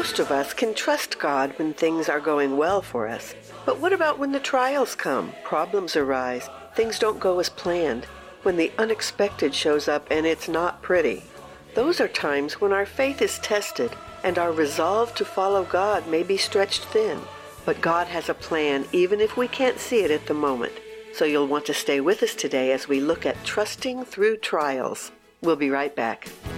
Most of us can trust God when things are going well for us. But what about when the trials come, problems arise, things don't go as planned, when the unexpected shows up and it's not pretty? Those are times when our faith is tested and our resolve to follow God may be stretched thin. But God has a plan even if we can't see it at the moment. So you'll want to stay with us today as we look at trusting through trials. We'll be right back.